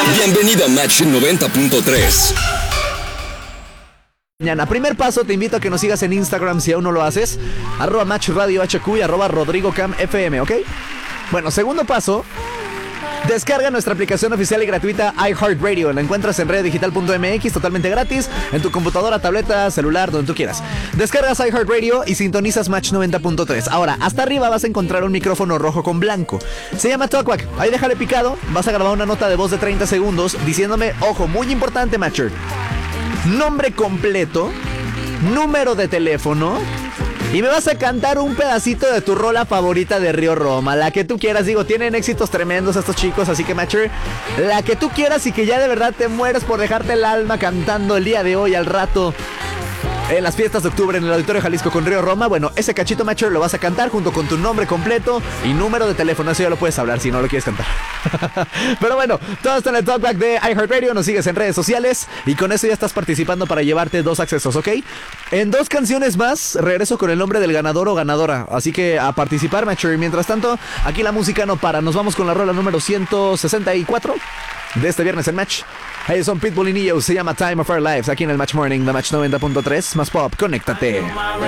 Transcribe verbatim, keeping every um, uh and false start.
Bienvenido a Match noventa punto tres. Mañana, primer paso, te invito a que nos sigas en Instagram si aún no lo haces, arroba Match Radio H Q y arroba Rodrigo Cam F M, ¿ok? Bueno, segundo paso, descarga nuestra aplicación oficial y gratuita iHeartRadio. La encuentras en red digital punto m x, totalmente gratis, en tu computadora, tableta, celular, donde tú quieras. Descargas iHeartRadio y sintonizas Match noventa punto tres. Ahora, hasta arriba vas a encontrar un micrófono rojo con blanco. Se llama TalkBack. Ahí déjale picado, vas a grabar una nota de voz de treinta segundos diciéndome, ojo, muy importante, Matcher, nombre completo, número de teléfono, y me vas a cantar un pedacito de tu rola favorita de Río Roma, la que tú quieras. Digo, tienen éxitos tremendos estos chicos, así que Matcher, la que tú quieras y que ya de verdad te mueres por dejarte el alma cantando el día de hoy, al rato, en las fiestas de octubre en el Auditorio Jalisco con Río Roma. Bueno, ese cachito, Matcher, lo vas a cantar junto con tu nombre completo y número de teléfono. Eso ya lo puedes hablar si no lo quieres cantar. Pero bueno, todo esto en el Talkback de iHeartRadio. Nos sigues en redes sociales y con eso ya estás participando para llevarte dos accesos, ¿ok? En dos canciones más regreso con el nombre del ganador o ganadora, así que a participar, Matcher. Mientras tanto, aquí la música no para. Nos vamos con la rola número ciento sesenta y cuatro de este viernes en Match. Ellos son Pitbull y Neo, se llama Time of Our Lives, aquí en el Match Morning de Match noventa punto tres. Más pop, conéctate.